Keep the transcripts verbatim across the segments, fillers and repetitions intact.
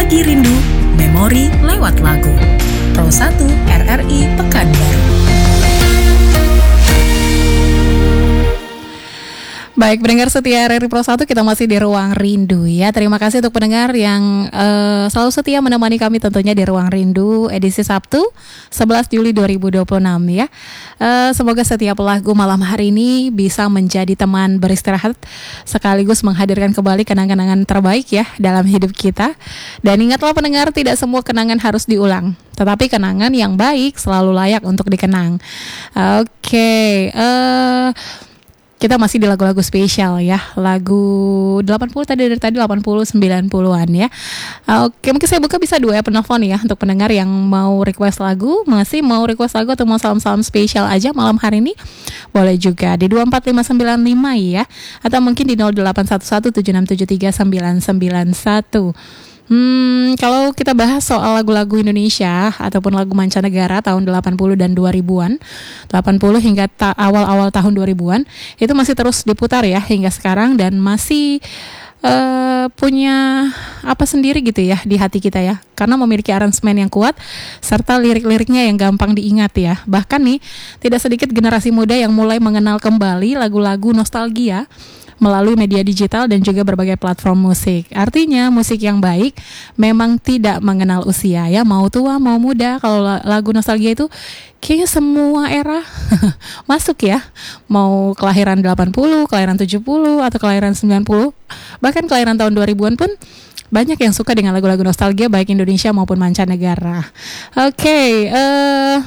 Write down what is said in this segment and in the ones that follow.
Berbagi rindu, memori lewat lagu. Pro satu R R I Pekanbaru. Baik, pendengar setia R R I Pro satu, kita masih di Ruang Rindu ya. Terima kasih untuk pendengar yang uh, selalu setia menemani kami tentunya di Ruang Rindu edisi Sabtu sebelas Juli dua ribu dua puluh enam ya. Uh, semoga setiap lagu malam hari ini bisa menjadi teman beristirahat sekaligus menghadirkan kembali kenangan-kenangan terbaik ya dalam hidup kita. Dan ingatlah pendengar, tidak semua kenangan harus diulang, tetapi kenangan yang baik selalu layak untuk dikenang. Oke, okay, uh, kita masih di lagu-lagu spesial ya. Lagu delapan puluh tadi dari tadi delapan puluh sembilan puluhan ya. Oke, mungkin saya buka bisa dua ya penelpon ya untuk pendengar yang mau request lagu, masih mau request lagu atau mau salam-salam spesial aja malam hari ini. Boleh juga di dua empat lima sembilan lima ya, atau mungkin di nol delapan satu satu tujuh enam tujuh tiga sembilan sembilan satu. Hmm, kalau kita bahas soal lagu-lagu Indonesia ataupun lagu mancanegara tahun delapan puluh dan dua ribuan, delapan puluh hingga ta- awal-awal tahun dua ribuan, itu masih terus diputar ya hingga sekarang dan masih uh, punya apa sendiri gitu ya di hati kita ya, karena memiliki aransemen yang kuat serta lirik-liriknya yang gampang diingat ya. Bahkan nih, tidak sedikit generasi muda yang mulai mengenal kembali lagu-lagu nostalgia melalui media digital dan juga berbagai platform musik. Artinya musik yang baik memang tidak mengenal usia ya, mau tua mau muda. Kalau lagu nostalgia itu kayaknya semua era masuk ya. Mau kelahiran delapan puluh, kelahiran tujuh puluh atau kelahiran sembilan puluh, bahkan kelahiran tahun dua ribuan pun banyak yang suka dengan lagu-lagu nostalgia baik Indonesia maupun mancanegara. Oke, okay, uh,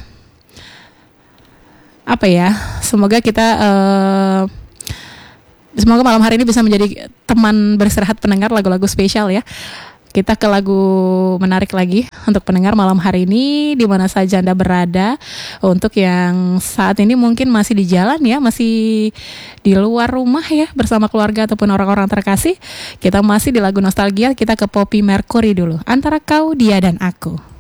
apa ya? Semoga kita uh, Semoga malam hari ini bisa menjadi teman beristirahat pendengar lagu-lagu spesial ya. Kita ke lagu menarik lagi untuk pendengar malam hari ini di mana saja Anda berada. Untuk yang saat ini mungkin masih di jalan ya, masih di luar rumah ya bersama keluarga ataupun orang-orang terkasih, kita masih di lagu nostalgia. Kita ke Poppy Mercury dulu. Antara Kau, Dia dan Aku.